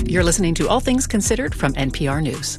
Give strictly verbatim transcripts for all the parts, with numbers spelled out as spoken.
You're listening to All Things Considered from N P R News.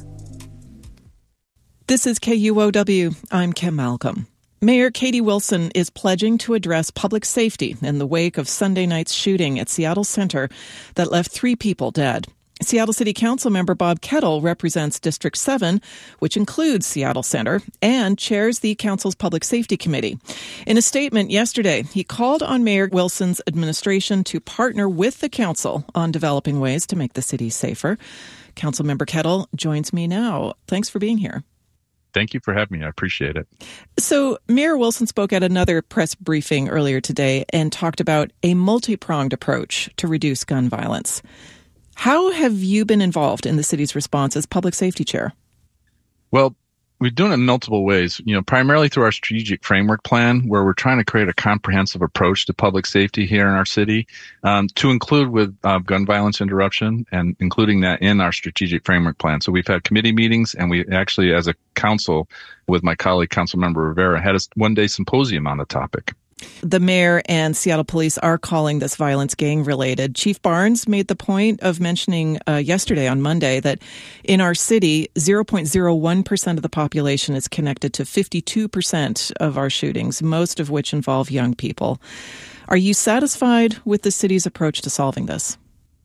This is K U O W. I'm Kim Malcolm. Mayor Katie Wilson is pledging to address public safety in the wake of Sunday night's shooting at Seattle Center that left three people dead. Seattle City Council member Bob Kettle represents District seven, which includes Seattle Center, and chairs the council's Public Safety Committee. In a statement yesterday, he called on Mayor Wilson's administration to partner with the council on developing ways to make the city safer. Councilmember Kettle joins me now. Thanks for being here. Thank you for having me. I appreciate it. So Mayor Wilson spoke at another press briefing earlier today and talked about a multi-pronged approach to reduce gun violence. How have you been involved in the city's response as public safety chair? Well, we're doing it in multiple ways, you know, primarily through our strategic framework plan, where we're trying to create a comprehensive approach to public safety here in our city, um, to include with uh, gun violence interruption and including that in our strategic framework plan. So we've had committee meetings, and we actually, as a council with my colleague, Councilmember Rivera, had a one-day symposium on the topic. The mayor and Seattle police are calling this violence gang-related. Chief Barnes made the point of mentioning uh, yesterday on Monday that in our city, zero point zero one percent of the population is connected to fifty-two percent of our shootings, most of which involve young people. Are you satisfied with the city's approach to solving this?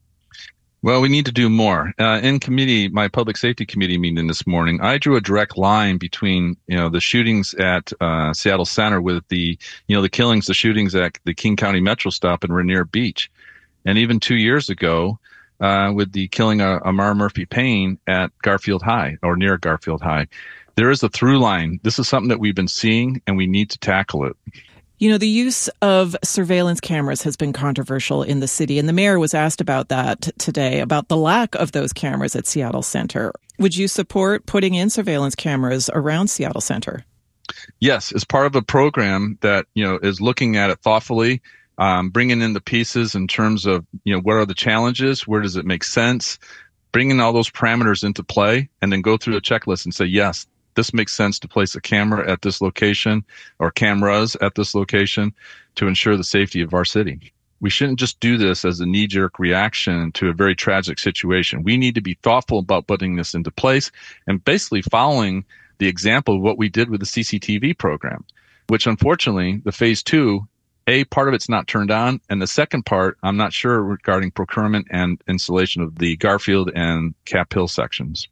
Well, we need to do more. Uh, in committee, my public safety committee meeting this morning, I drew a direct line between, you know, the shootings at uh, Seattle Center with the, you know, the killings, the shootings at the King County Metro stop in Rainier Beach. And even two years ago, uh, with the killing of Amar Murphy Payne at Garfield High or near Garfield High. There is a through line. This is something that we've been seeing, and we need to tackle it. You know, the use of surveillance cameras has been controversial in the city, and the mayor was asked about that today, about the lack of those cameras at Seattle Center. Would you support putting in surveillance cameras around Seattle Center? Yes, as part of a program that, you know, is looking at it thoughtfully, um, bringing in the pieces in terms of, you know, what are the challenges? Where does it make sense? Bringing all those parameters into play, and then go through the checklist and say, yes, this makes sense to place a camera at this location or cameras at this location to ensure the safety of our city. We shouldn't just do this as a knee-jerk reaction to a very tragic situation. We need to be thoughtful about putting this into place and basically following the example of what we did with the C C T V program, which unfortunately, the phase two, A, part of it's not turned on, and the second part, I'm not sure regarding procurement and installation of the Garfield and Cap Hill sections.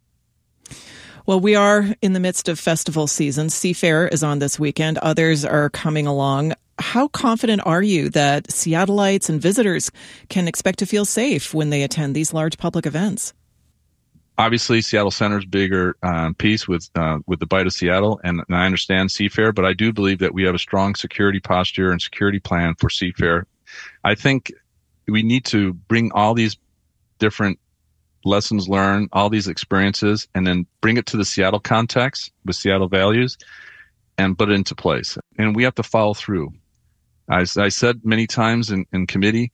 Well, we are in the midst of festival season. Seafair is on this weekend. Others are coming along. How confident are you that Seattleites and visitors can expect to feel safe when they attend these large public events? Obviously, Seattle Center's bigger uh, piece with uh, with the Bite of Seattle, and, and I understand Seafair, but I do believe that we have a strong security posture and security plan for Seafair. I think we need to bring all these different lessons learned, all these experiences, and then bring it to the Seattle context with Seattle values and put it into place. And we have to follow through. As I said many times in, in committee,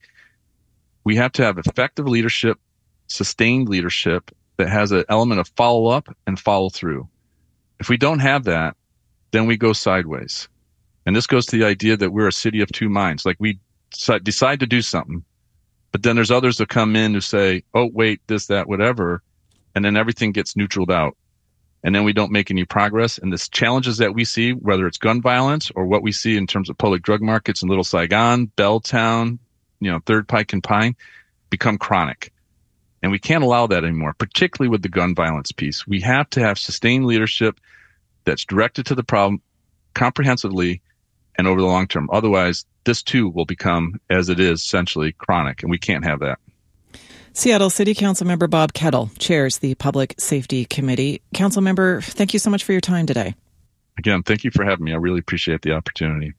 we have to have effective leadership, sustained leadership that has an element of follow up and follow through. If we don't have that, then we go sideways. And this goes to the idea that we're a city of two minds. Like we decide to do something, but then there's others that come in who say, oh, wait, this, that, whatever. And then everything gets neutraled out. And then we don't make any progress. And the challenges that we see, whether it's gun violence or what we see in terms of public drug markets in Little Saigon, Belltown, you know, Third Pike and Pine, become chronic. And we can't allow that anymore, particularly with the gun violence piece. We have to have sustained leadership that's directed to the problem comprehensively and over the long term. Otherwise, this too will become, as it is, essentially chronic, and we can't have that. Seattle City Council member Bob Kettle chairs the Public Safety Committee. Council member, thank you so much for your time today. Again, thank you for having me. I really appreciate the opportunity.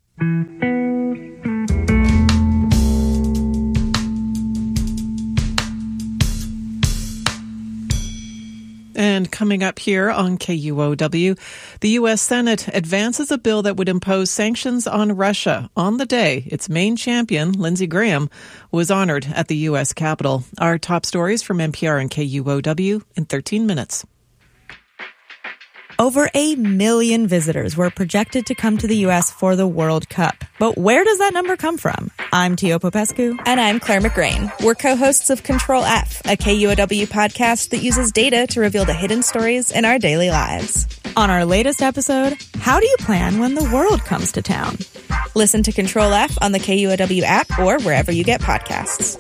And coming up here on K U O W, the U S Senate advances a bill that would impose sanctions on Russia on the day its main champion, Lindsey Graham, was honored at the U S Capitol. Our top stories from N P R and K U O W in thirteen minutes. Over a million visitors were projected to come to the U S for the World Cup. But where does that number come from? I'm Tio Popescu. And I'm Claire McGrain. We're co-hosts of Control F, a K U O W podcast that uses data to reveal the hidden stories in our daily lives. On our latest episode, how do you plan when the world comes to town? Listen to Control F on the K U O W app or wherever you get podcasts.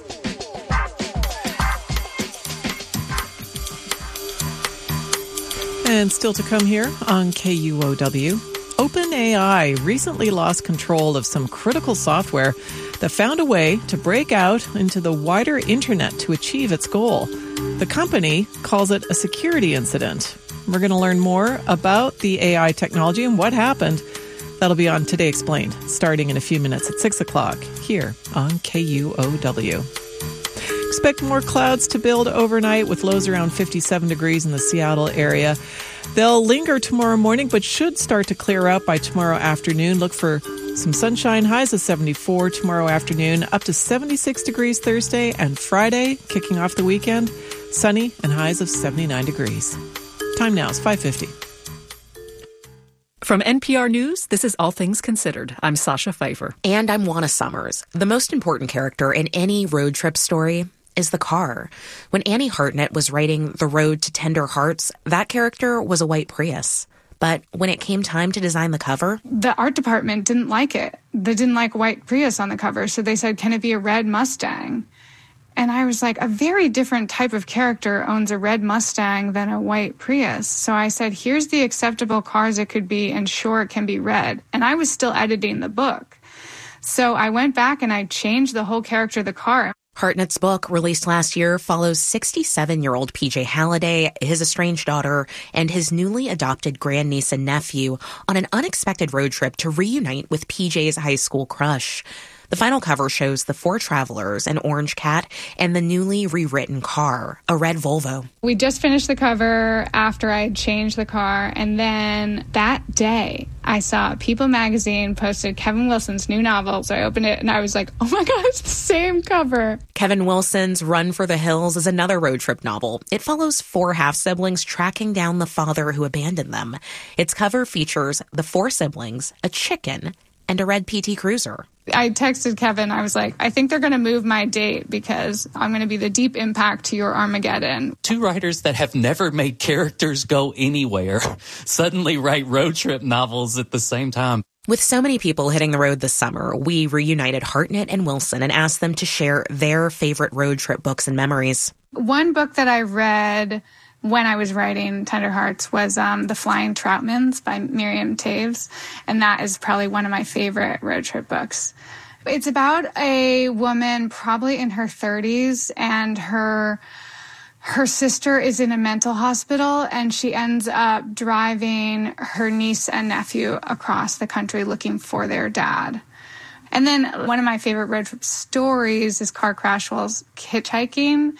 And still to come here on K U O W, OpenAI recently lost control of some critical software that found a way to break out into the wider internet to achieve its goal. The company calls it a security incident. We're going to learn more about the A I technology and what happened. That'll be on Today Explained, starting in a few minutes at six o'clock here on K U O W. Expect more clouds to build overnight with lows around fifty-seven degrees in the Seattle area. They'll linger tomorrow morning, but should start to clear out by tomorrow afternoon. Look for some sunshine, highs of seventy-four tomorrow afternoon, up to seventy-six degrees Thursday and Friday, kicking off the weekend, sunny and highs of seventy-nine degrees. Time now is five fifty. From N P R News, this is All Things Considered. I'm Sasha Pfeiffer. And I'm Juana Summers. The most important character in any road trip story is the car. When Annie Hartnett was writing The Road to Tender Hearts, that character was a white Prius. But when it came time to design the cover, the art department didn't like it. They didn't like white Prius on the cover, so they said, can it be a red Mustang? And I was like, a very different type of character owns a red Mustang than a white Prius. So I said, here's the acceptable cars it could be, and sure, it can be red. And I was still editing the book. So I went back and I changed the whole character of the car. Hartnett's book, released last year, follows sixty-seven-year-old P J Halliday, his estranged daughter, and his newly adopted grandniece and nephew on an unexpected road trip to reunite with P J's high school crush. The final cover shows the four travelers, an orange cat, and the newly rewritten car, a red Volvo. We just finished the cover after I had changed the car, and then that day I saw People magazine posted Kevin Wilson's new novel, so I opened it and I was like, oh my God, it's the same cover. Kevin Wilson's Run for the Hills is another road trip novel. It follows four half-siblings tracking down the father who abandoned them. Its cover features the four siblings, a chicken, and a red P T Cruiser. I texted Kevin. I was like, I think they're going to move my date because I'm going to be the Deep Impact to your Armageddon. Two writers that have never made characters go anywhere suddenly write road trip novels at the same time. With so many people hitting the road this summer, we reunited Hartnett and Wilson and asked them to share their favorite road trip books and memories. One book that I read when I was writing Tender Hearts was um, The Flying Troutmans by Miriam Toews, and that is probably one of my favorite road trip books. It's about a woman probably in her thirties, and her her sister is in a mental hospital, and she ends up driving her niece and nephew across the country looking for their dad. And then one of my favorite road trip stories is Car Crash while hitchhiking,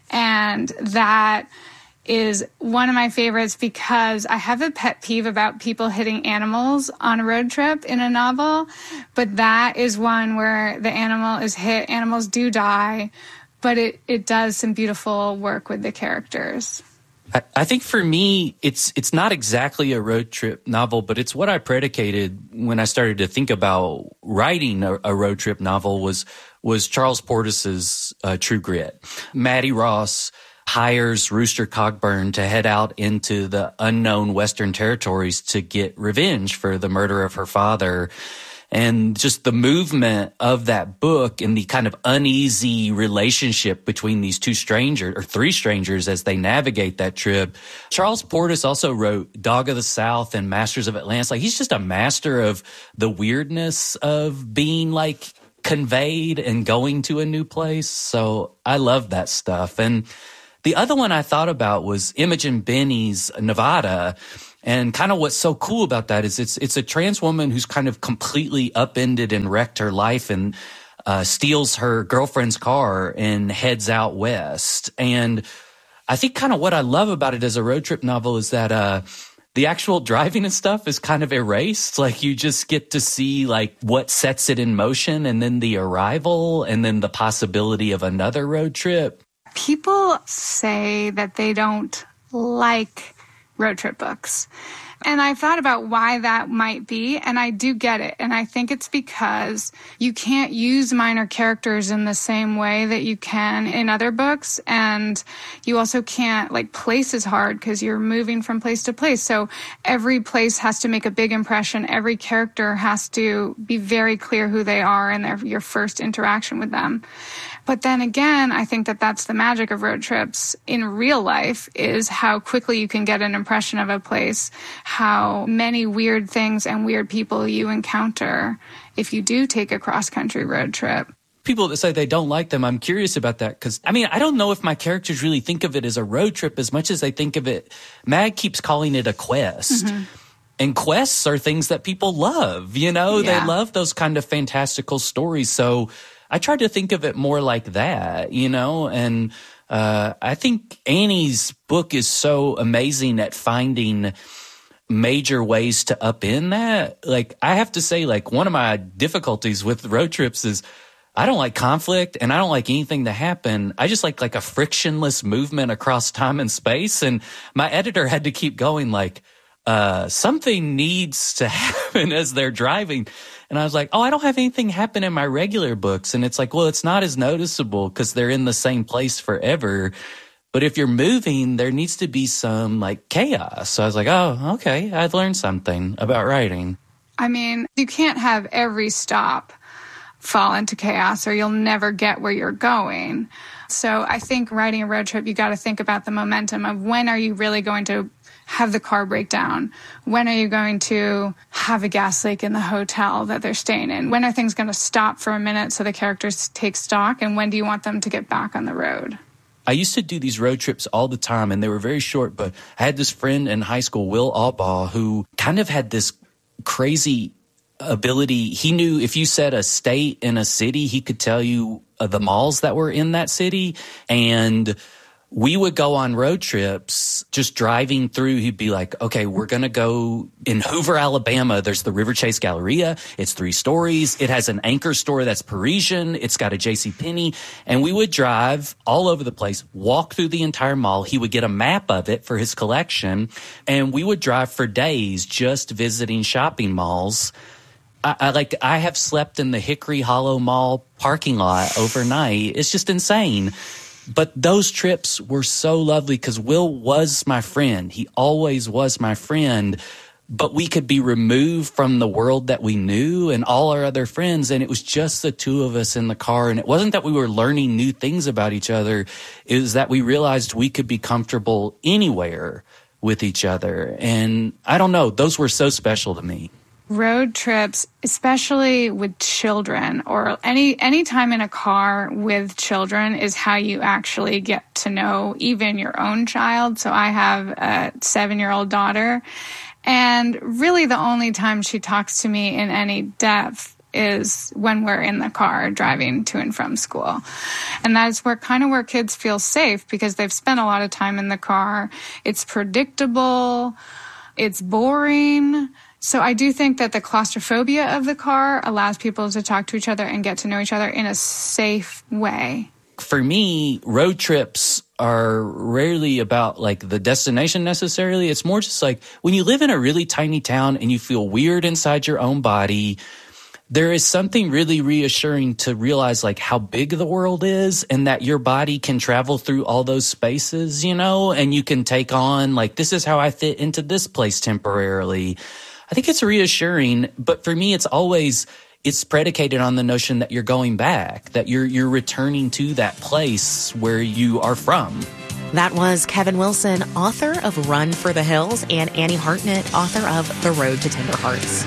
and that is one of my favorites because I have a pet peeve about people hitting animals on a road trip in a novel, but that is one where the animal is hit. Animals do die, but it, it does some beautiful work with the characters. I, I think for me, it's it's not exactly a road trip novel, but it's what I predicated when I started to think about writing a, a road trip novel was was Charles Portis's uh, True Grit. Maddie Ross hires Rooster Cogburn to head out into the unknown Western territories to get revenge for the murder of her father. And just the movement of that book and the kind of uneasy relationship between these two strangers or three strangers as they navigate that trip. Charles Portis also wrote Dog of the South and Masters of Atlantis. Like, he's just a master of the weirdness of being like conveyed and going to a new place. So I love that stuff. And the other one I thought about was Imogen Benny's Nevada. And kind of what's so cool about that is it's it's a trans woman who's kind of completely upended and wrecked her life and uh, steals her girlfriend's car and heads out west. And I think kind of what I love about it as a road trip novel is that uh, the actual driving and stuff is kind of erased. Like, you just get to see like what sets it in motion, and then the arrival, and then the possibility of another road trip. People say that they don't like road trip books. And I've thought about why that might be, and I do get it. And I think it's because you can't use minor characters in the same way that you can in other books. And you also can't, like, place is hard because you're moving from place to place. So every place has to make a big impression. Every character has to be very clear who they are in their, your first interaction with them. But then again, I think that that's the magic of road trips in real life, is how quickly you can get an impression of a place, how many weird things and weird people you encounter if you do take a cross-country road trip. People that say they don't like them, I'm curious about that because, I mean, I don't know if my characters really think of it as a road trip as much as they think of it. Mag keeps calling it a quest. Mm-hmm. And quests are things that people love, you know? Yeah. They love those kind of fantastical stories. So I tried to think of it more like that, you know? And uh, I think Annie's book is so amazing at finding major ways to upend that. Like, I have to say, like, one of my difficulties with road trips is I don't like conflict and I don't like anything to happen. I just like, like a frictionless movement across time and space. And my editor had to keep going, like, uh, something needs to happen as they're driving. And I was like, oh, I don't have anything happen in my regular books. And it's like, well, it's not as noticeable because they're in the same place forever. But if you're moving, there needs to be some, like, chaos. So I was like, oh, okay, I've learned something about writing. I mean, you can't have every stop fall into chaos or you'll never get where you're going. So I think writing a road trip, you got to think about the momentum of when are you really going to have the car break down? When are you going to have a gas leak in the hotel that they're staying in? When are things going to stop for a minute so the characters take stock? And when do you want them to get back on the road? I used to do these road trips all the time, and they were very short, but I had this friend in high school, Will Albaugh, who kind of had this crazy ability. He knew if you said a state in a city, he could tell you uh, the malls that were in that city. And we would go on road trips, just driving through. He'd be like, okay, we're going to go in Hoover, Alabama. There's the River Chase Galleria. It's three stories. It has an anchor store that's Parisian. It's got a JCPenney. And we would drive all over the place, walk through the entire mall. He would get a map of it for his collection. And we would drive for days just visiting shopping malls. I, I like, I have slept in the Hickory Hollow Mall parking lot overnight. It's just insane. But those trips were so lovely because Will was my friend. He always was my friend. But we could be removed from the world that we knew and all our other friends. And it was just the two of us in the car. And it wasn't that we were learning new things about each other. It was that we realized we could be comfortable anywhere with each other. And I don't know, those were so special to me. Road trips, especially with children or any any time in a car with children, is how you actually get to know even your own child. So I have a seven-year-old daughter, and really the only time she talks to me in any depth is when we're in the car driving to and from school. And that's where kind of where kids feel safe because they've spent a lot of time in the car. It's predictable. It's boring. So I do think that the claustrophobia of the car allows people to talk to each other and get to know each other in a safe way. For me, road trips are rarely about like the destination necessarily. It's more just like when you live in a really tiny town and you feel weird inside your own body, there is something really reassuring to realize like how big the world is and that your body can travel through all those spaces, you know, and you can take on like, this is how I fit into this place temporarily. I think it's reassuring, but for me, it's always, it's predicated on the notion that you're going back, that you're you're returning to that place where you are from. That was Kevin Wilson, author of Run for the Hills, and Annie Hartnett, author of The Road to Tender Hearts.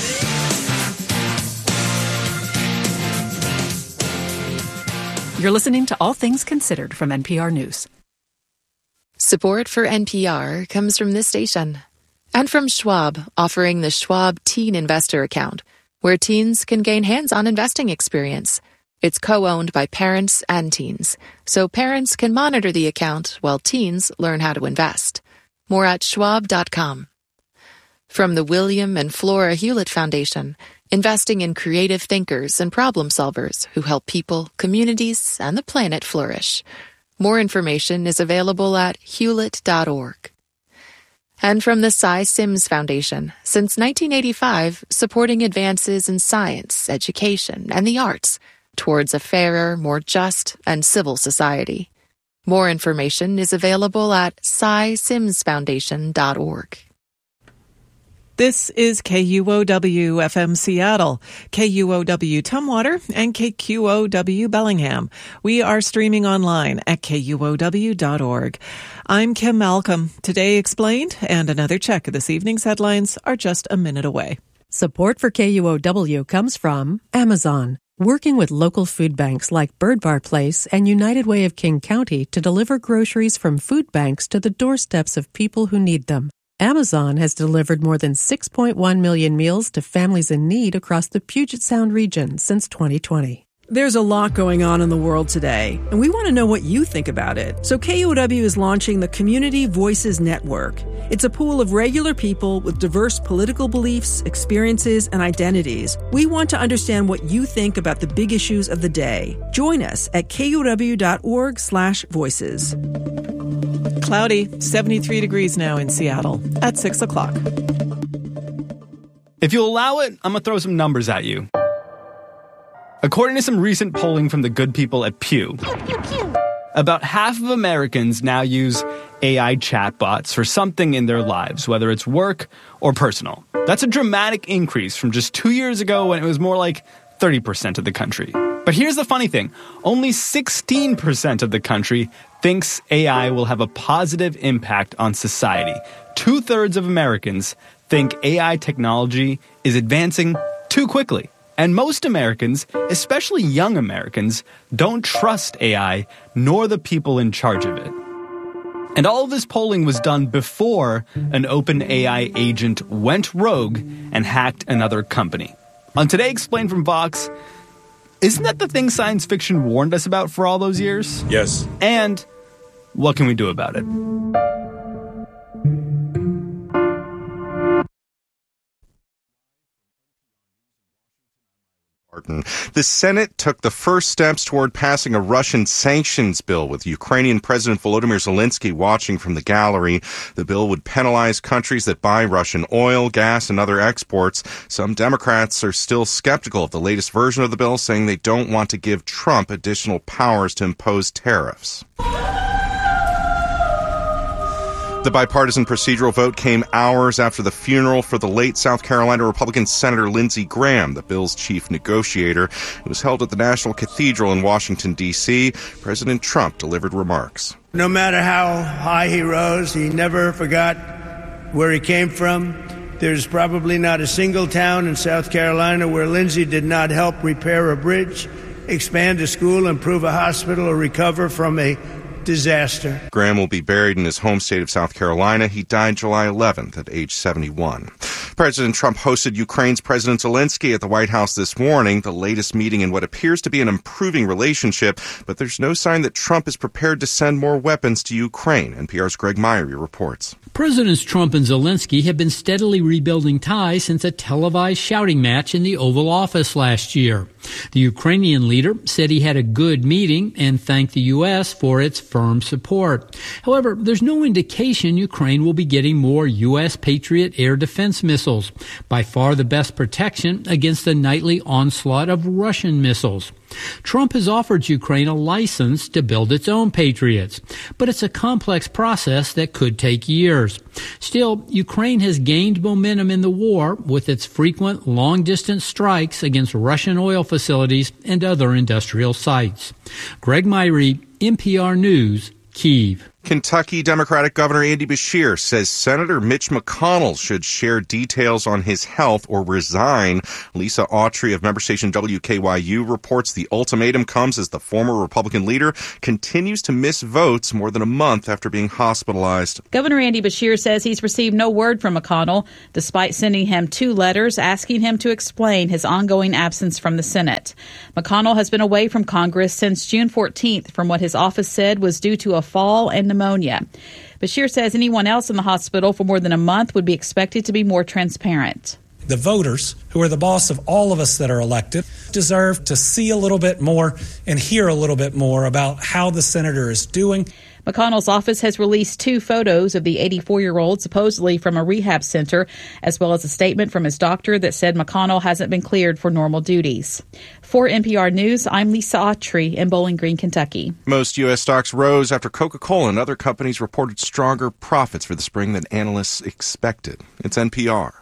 You're listening to All Things Considered from N P R News. Support for N P R comes from this station. And from Schwab, offering the Schwab Teen Investor Account, where teens can gain hands-on investing experience. It's co-owned by parents and teens, so parents can monitor the account while teens learn how to invest. More at schwab dot com. From the William and Flora Hewlett Foundation, investing in creative thinkers and problem solvers who help people, communities, and the planet flourish. More information is available at hewlett dot org. And from the Cy Sims Foundation, since nineteen eighty-five, supporting advances in science, education, and the arts towards a fairer, more just, and civil society. More information is available at cy sims foundation dot org. This is K U O W F M Seattle, K U O W Tumwater, and K Q O W Bellingham. We are streaming online at K U O W dot org. I'm Kim Malcolm. Today Explained and another check of this evening's headlines are just a minute away. Support for K U O W comes from Amazon, working with local food banks like Bird Bar Place and United Way of King County to deliver groceries from food banks to the doorsteps of people who need them. Amazon has delivered more than six point one million meals to families in need across the Puget Sound region since twenty twenty. There's a lot going on in the world today, and we want to know what you think about it. So K U O W is launching the Community Voices Network. It's a pool of regular people with diverse political beliefs, experiences, and identities. We want to understand what you think about the big issues of the day. Join us at K U O W dot org slash voices. Cloudy, seventy-three degrees now in Seattle at six o'clock. If you'll allow it, I'm going to throw some numbers at you. According to some recent polling from the good people at Pew, about half of Americans now use A I chatbots for something in their lives, whether it's work or personal. That's a dramatic increase from just two years ago when it was more like thirty percent of the country. But here's the funny thing. Only sixteen percent of the country thinks A I will have a positive impact on society. Two-thirds of Americans think A I technology is advancing too quickly. And most Americans, especially young Americans, don't trust A I nor the people in charge of it. And all of this polling was done before an OpenAI agent went rogue and hacked another company. On Today Explained from Vox, isn't that the thing science fiction warned us about for all those years? Yes. And what can we do about it? The Senate took the first steps toward passing a Russian sanctions bill, with Ukrainian President Volodymyr Zelensky watching from the gallery. The bill would penalize countries that buy Russian oil, gas, and other exports. Some Democrats are still skeptical of the latest version of the bill, saying they don't want to give Trump additional powers to impose tariffs. The bipartisan procedural vote came hours after the funeral for the late South Carolina Republican Senator Lindsey Graham, the bill's chief negotiator. It was held at the National Cathedral in Washington, D C President Trump delivered remarks. No matter how high he rose, he never forgot where he came from. There's probably not a single town in South Carolina where Lindsey did not help repair a bridge, expand a school, improve a hospital, or recover from a disaster. Graham will be buried in his home state of South Carolina. He died July eleventh at age seventy-one. President Trump hosted Ukraine's President Zelensky at the White House this morning, the latest meeting in what appears to be an improving relationship, but there's no sign that Trump is prepared to send more weapons to Ukraine. N P R's Greg Myrie reports. Presidents Trump and Zelensky have been steadily rebuilding ties since a televised shouting match in the Oval Office last year. The Ukrainian leader said he had a good meeting and thanked the U S for its firm support. However, there's no indication Ukraine will be getting more U S Patriot air defense missiles, by far the best protection against the nightly onslaught of Russian missiles. Trump has offered Ukraine a license to build its own Patriots, but it's a complex process that could take years. Still, Ukraine has gained momentum in the war with its frequent long-distance strikes against Russian oil facilities and other industrial sites. Greg Myrie, N P R News, Kyiv. Kentucky Democratic Governor Andy Beshear says Senator Mitch McConnell should share details on his health or resign. Lisa Autry of member station W K Y U reports the ultimatum comes as the former Republican leader continues to miss votes more than a month after being hospitalized. Governor Andy Beshear says he's received no word from McConnell, despite sending him two letters asking him to explain his ongoing absence from the Senate. McConnell has been away from Congress since June fourteenth from what his office said was due to a fall and pneumonia. Beshear says anyone else in the hospital for more than a month would be expected to be more transparent. The voters, who are the boss of all of us that are elected, deserve to see a little bit more and hear a little bit more about how the senator is doing. McConnell's office has released two photos of the eighty-four-year-old supposedly from a rehab center, as well as a statement from his doctor that said McConnell hasn't been cleared for normal duties. For N P R News, I'm Lisa Autry in Bowling Green, Kentucky. Most U S stocks rose after Coca-Cola and other companies reported stronger profits for the spring than analysts expected. It's N P R.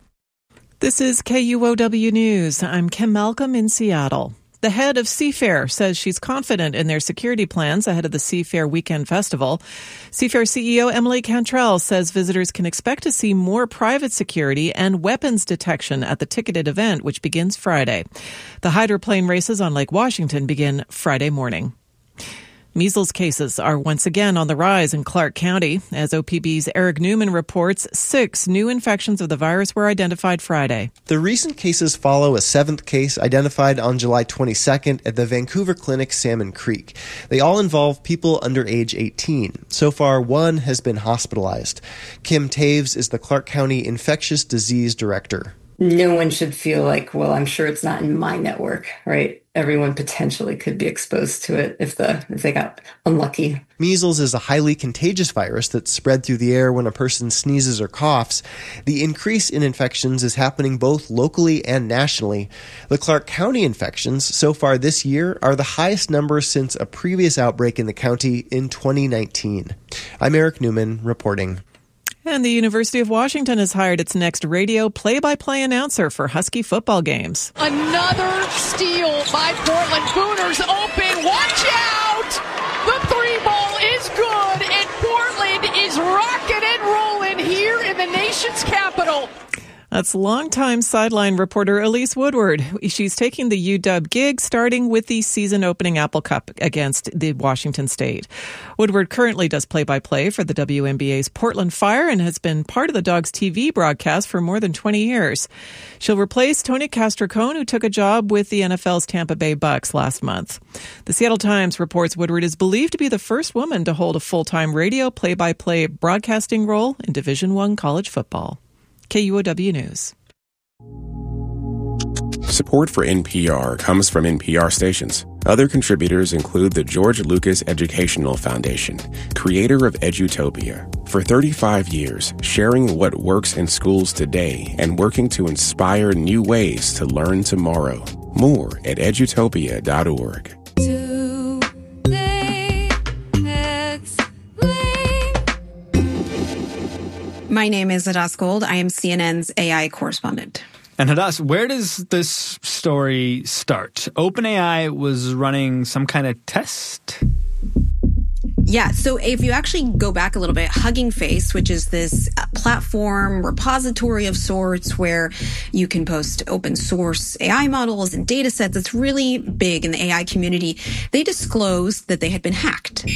This is K U O W News. I'm Kim Malcolm in Seattle. The head of Seafair says she's confident in their security plans ahead of the Seafair Weekend Festival. Seafair C E O Emily Cantrell says visitors can expect to see more private security and weapons detection at the ticketed event, which begins Friday. The hydroplane races on Lake Washington begin Friday morning. Measles cases are once again on the rise in Clark County. As O P B's Eric Newman reports, six new infections of the virus were identified Friday. The recent cases follow a seventh case identified on July twenty-second at the Vancouver clinic Salmon Creek. They all involve people under age eighteen. So far, one has been hospitalized. Kim Taves is the Clark County Infectious Disease Director. No one should feel like, well, I'm sure it's not in my network, right? Everyone potentially could be exposed to it if the if they got unlucky. Measles is a highly contagious virus that's spread through the air when a person sneezes or coughs. The increase in infections is happening both locally and nationally. The Clark County infections so far this year are the highest number since a previous outbreak in the county in twenty nineteen. I'm Eric Newman reporting. And the University of Washington has hired its next radio play-by-play announcer for Husky football games. Another steal by Portland. Booners open. Watch out! The three ball is good, and Portland is rocking and rolling here in the nation's capital. That's longtime sideline reporter Elise Woodward. She's taking the U W gig, starting with the season-opening Apple Cup against the Washington State. Woodward currently does play-by-play for the W N B A's Portland Fire and has been part of the Dogs T V broadcast for more than twenty years. She'll replace Tony Castricone, who took a job with the N F L's Tampa Bay Bucks last month. The Seattle Times reports Woodward is believed to be the first woman to hold a full-time radio play-by-play broadcasting role in Division I college football. K U O W News. Support for N P R comes from N P R stations. Other contributors include the George Lucas Educational Foundation, creator of Edutopia. For thirty-five years, sharing what works in schools today and working to inspire new ways to learn tomorrow. More at edutopia dot org. My name is Hadas Gold. I am C N N's A I correspondent. And Hadas, where does this story start? OpenAI was running some kind of test? Yeah, so if you actually go back a little bit, Hugging Face, which is this platform repository of sorts where you can post open source A I models and data sets that's really big in the A I community, they disclosed that they had been hacked.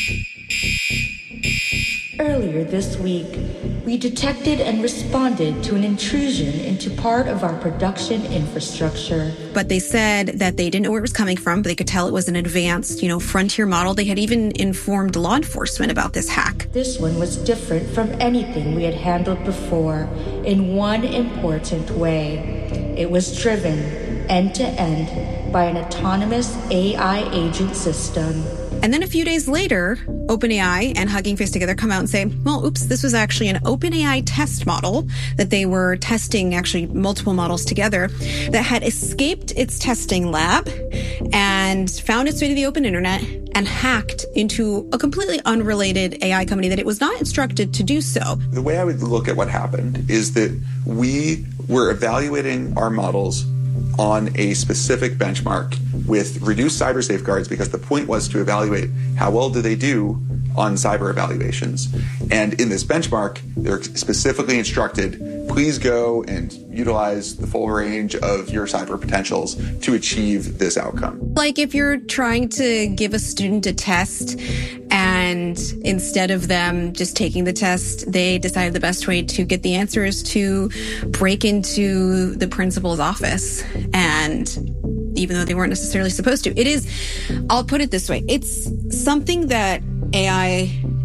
Earlier this week, we detected and responded to an intrusion into part of our production infrastructure. But they said that they didn't know where it was coming from, but they could tell it was an advanced, you know, frontier model. They had even informed law enforcement about this hack. This one was different from anything we had handled before in one important way. It was driven end to end by an autonomous A I agent system. And then a few days later, OpenAI and Hugging Face together come out and say, well, oops, this was actually an OpenAI test model that they were testing, actually multiple models together, that had escaped its testing lab and found its way to the open internet and hacked into a completely unrelated A I company that it was not instructed to do so. The way I would look at what happened is that we were evaluating our models on a specific benchmark with reduced cyber safeguards, because the point was to evaluate how well do they do on cyber evaluations. And in this benchmark, they're specifically instructed, please go and utilize the full range of your cyber potentials to achieve this outcome. Like if you're trying to give a student a test and instead of them just taking the test, they decided the best way to get the answers to break into the principal's office. And even though they weren't necessarily supposed to, it is, I'll put it this way, it's something that A I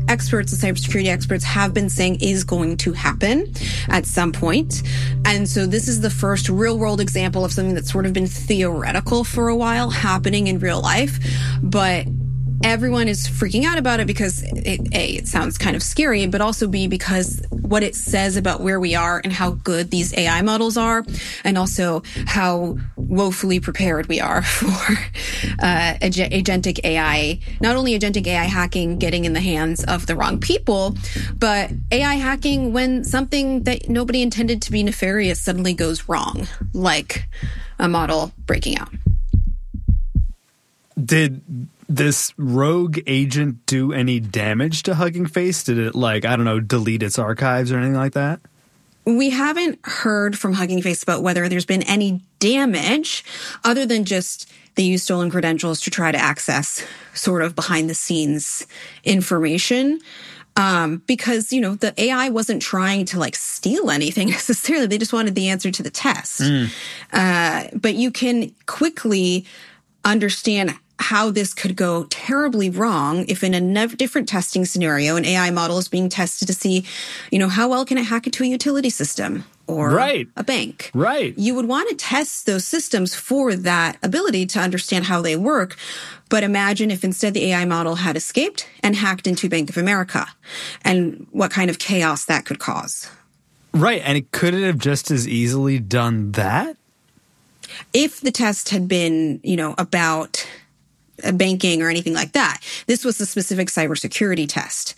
experts, the cybersecurity experts, have been saying is going to happen at some point. And so this is the first real world example of something that's sort of been theoretical for a while happening in real life. But everyone is freaking out about it because it, A, it sounds kind of scary, but also B, because what it says about where we are and how good these A I models are, and also how woefully prepared we are for uh, ag- agentic A I, not only agentic A I hacking getting in the hands of the wrong people, but A I hacking when something that nobody intended to be nefarious suddenly goes wrong, like a model breaking out. Did this rogue agent do any damage to Hugging Face? Did it, like, I don't know, delete its archives or anything like that? We haven't heard from Hugging Face about whether there's been any damage other than just they use stolen credentials to try to access sort of behind the scenes information. Um, because, you know, the A I wasn't trying to like steal anything necessarily. They just wanted the answer to the test. Mm. Uh, but you can quickly understand how this could go terribly wrong if in a nev- different testing scenario, an A I model is being tested to see, you know, how well can it hack into a utility system or right. a bank? Right. You would want to test those systems for that ability to understand how they work. But imagine if instead the A I model had escaped and hacked into Bank of America and what kind of chaos that could cause. Right. And it could it have just as easily done that? If the test had been, you know, about banking or anything like that. This was a specific cybersecurity test.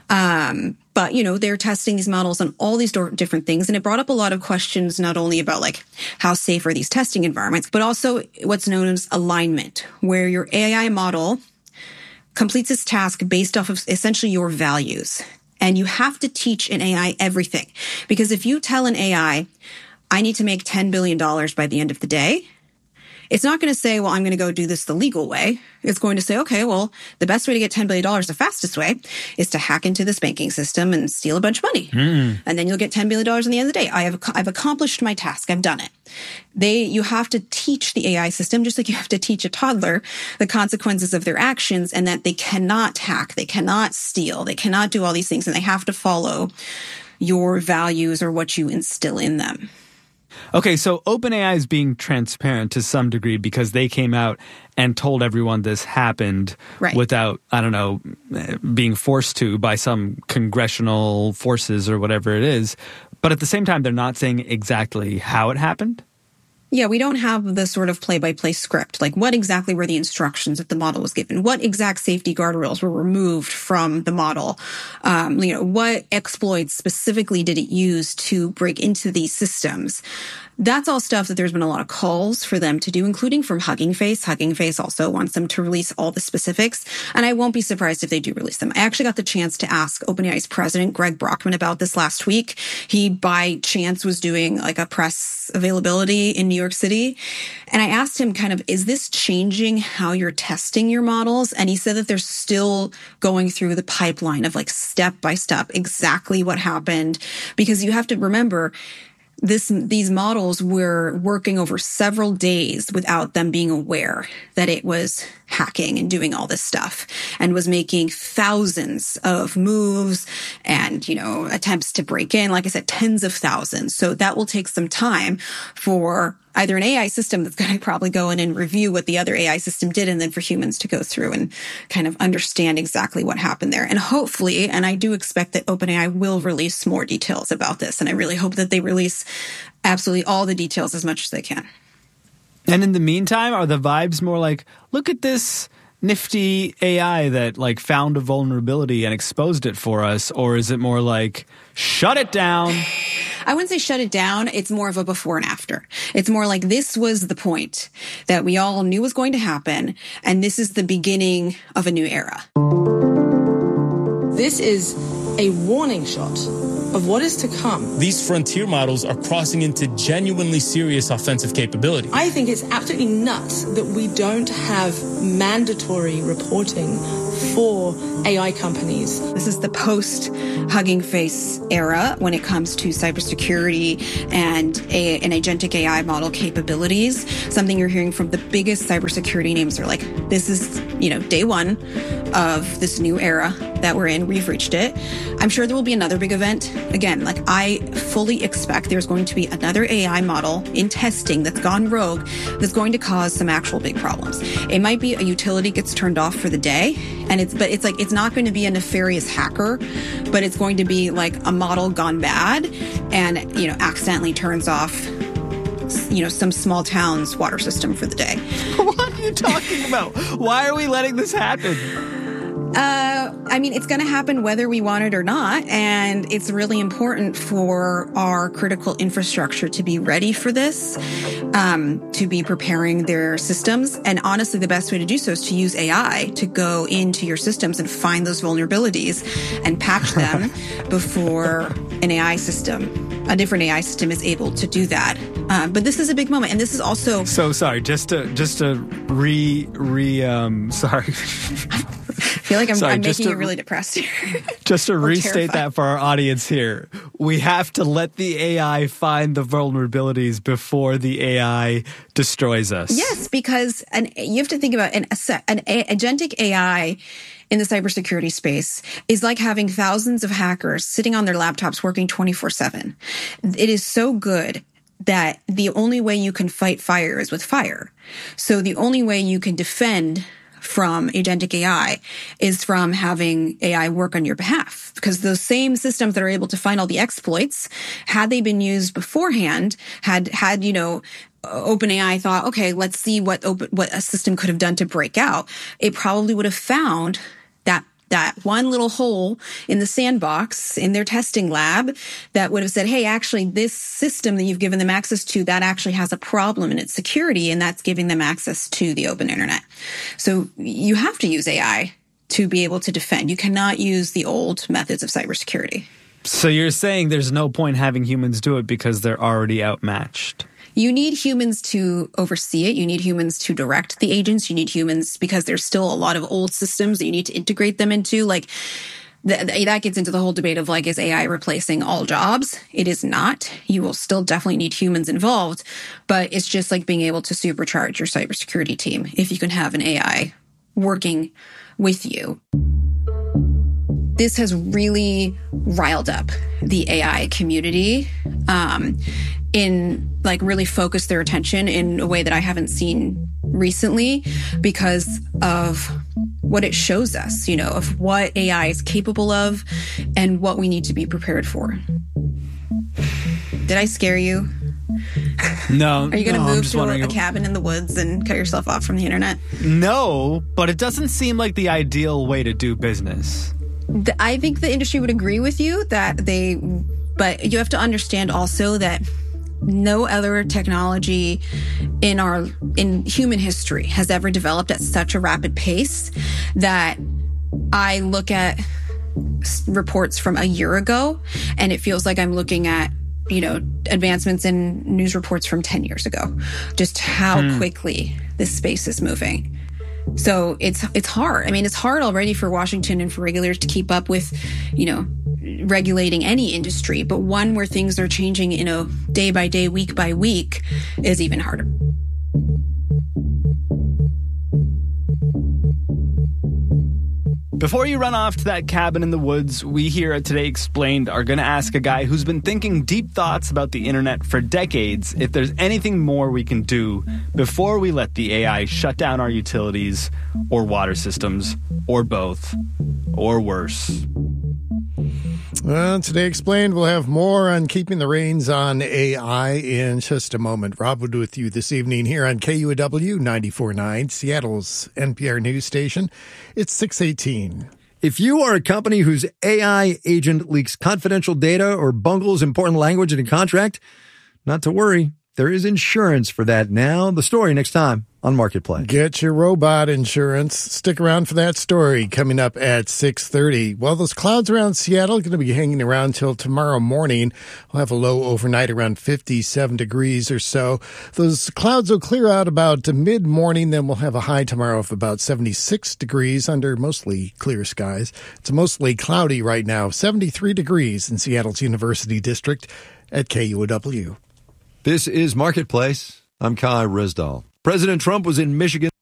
Um, but, you know, they're testing these models on all these do- different things. And it brought up a lot of questions, not only about like how safe are these testing environments, but also what's known as alignment, where your A I model completes its task based off of essentially your values. And you have to teach an A I everything. Because if you tell an A I, I need to make ten billion dollars by the end of the day, it's not going to say, well, I'm going to go do this the legal way. It's going to say, okay, well, the best way to get ten billion dollars, the fastest way, is to hack into this banking system and steal a bunch of money. Mm. And then you'll get ten billion dollars in the end of the day. I have, I've accomplished my task. I've done it. They, you have to teach the A I system, just like you have to teach a toddler, the consequences of their actions and that they cannot hack, they cannot steal, they cannot do all these things, and they have to follow your values or what you instill in them. Okay, so OpenAI is being transparent to some degree because they came out and told everyone this happened right. without, I don't know, being forced to by some congressional forces or whatever it is. But at the same time, they're not saying exactly how it happened. Yeah, we don't have the sort of play-by-play script. Like, what exactly were the instructions that the model was given? What exact safety guardrails were removed from the model? Um, you know, what exploits specifically did it use to break into these systems? That's all stuff that there's been a lot of calls for them to do, including from Hugging Face. Hugging Face also wants them to release all the specifics, and I won't be surprised if they do release them. I actually got the chance to ask OpenAI's president, Greg Brockman, about this last week. He, by chance, was doing like a press availability in New York City, and I asked him kind of, is this changing how you're testing your models? And he said that they're still going through the pipeline of like step by step exactly what happened, because you have to remember, This, these models were working over several days without them being aware that it was hacking and doing all this stuff, and was making thousands of moves and, you know, attempts to break in. Like I said, tens of thousands. So that will take some time for either an A I system that's going to probably go in and review what the other A I system did, and then for humans to go through and kind of understand exactly what happened there. And hopefully, and I do expect that OpenAI will release more details about this, and I really hope that they release absolutely all the details as much as they can. And in the meantime, are the vibes more like, look at this nifty A I that like found a vulnerability and exposed it for us? Or is it more like, shut it down? I wouldn't say shut it down. It's more of a before and after. It's more like this was the point that we all knew was going to happen, and this is the beginning of a new era. This is a warning shot of what is to come. These frontier models are crossing into genuinely serious offensive capability. I think it's absolutely nuts that we don't have mandatory reporting for A I companies. This is the post-Hugging Face era when it comes to cybersecurity and a, an agentic A I model capabilities. Something you're hearing from the biggest cybersecurity names are like, this is you know, day one of this new era that we're in. We've reached it. I'm sure there will be another big event. Again, like I fully expect there's going to be another A I model in testing that's gone rogue that's going to cause some actual big problems. It might be a utility gets turned off for the day, and it's but it's like it's not going to be a nefarious hacker, but it's going to be like a model gone bad and, you know, accidentally turns off, you know, some small town's water system for the day. What are you talking about? Why are we letting this happen? Uh, I mean, it's going to happen whether we want it or not. And it's really important for our critical infrastructure to be ready for this, um, to be preparing their systems. And honestly, the best way to do so is to use A I to go into your systems and find those vulnerabilities and patch them before an A I system, a different A I system is able to do that. Um, but this is a big moment. And this is also... So sorry, just to, just to re, re, um, sorry. I feel like I'm, Sorry, I'm making to, you really depressed here. Just to restate terrified. that for our audience here, we have to let the A I find the vulnerabilities before the A I destroys us. Yes, because an, you have to think about an, an agentic A I in the cybersecurity space is like having thousands of hackers sitting on their laptops working twenty-four seven. It is so good that the only way you can fight fire is with fire. So the only way you can defend from agentic A I is from having A I work on your behalf, because those same systems that are able to find all the exploits, had they been used beforehand, had, had, you know, OpenAI thought, okay, let's see what open, what a system could have done to break out, it probably would have found that that one little hole in the sandbox in their testing lab that would have said, hey, actually, this system that you've given them access to, that actually has a problem in its security, and that's giving them access to the open internet. So you have to use A I to be able to defend. You cannot use the old methods of cybersecurity. So you're saying there's no point having humans do it because they're already outmatched? You need humans to oversee it. You need humans to direct the agents. You need humans because there's still a lot of old systems that you need to integrate them into. Like th- th- that gets into the whole debate of like, is A I replacing all jobs? It is not. You will still definitely need humans involved, but it's just like being able to supercharge your cybersecurity team if you can have an A I working with you. This has really riled up the A I community, um, in like really focused their attention in a way that I haven't seen recently because of what it shows us, you know, of what A I is capable of and what we need to be prepared for. Did I scare you? No. Are you going to no, move to a, a cabin in the woods and cut yourself off from the internet? No, but it doesn't seem like the ideal way to do business. The, I think the industry would agree with you that they, but you have to understand also that no other technology in our, in human history has ever developed at such a rapid pace that I look at reports from a year ago and it feels like I'm looking at, you know, advancements in news reports from ten years ago, just how hmm. quickly this space is moving. So it's it's hard. I mean, it's hard already for Washington and for regulators to keep up with, you know, regulating any industry. But one where things are changing, you know, day by day, week by week is even harder. Before you run off to that cabin in the woods, we here at Today Explained are going to ask a guy who's been thinking deep thoughts about the internet for decades if there's anything more we can do before we let the A I shut down our utilities or water systems, or both, or worse. Well, Today Explained, we'll have more on keeping the reins on A I in just a moment. Rob Wood with you this evening here on K U A W ninety-four point nine, Seattle's N P R news station. It's six eighteen. If you are a company whose A I agent leaks confidential data or bungles important language in a contract, not to worry. There is insurance for that now. The story next time on Marketplace. Get your robot insurance. Stick around for that story coming up at six thirty. Well, those clouds around Seattle are going to be hanging around till tomorrow morning. We'll have a low overnight around fifty-seven degrees or so. Those clouds will clear out about mid-morning. Then we'll have a high tomorrow of about seventy-six degrees under mostly clear skies. It's mostly cloudy right now. seventy-three degrees in Seattle's University District at K U A W. This is Marketplace. I'm Kai Risdall. President Trump was in Michigan.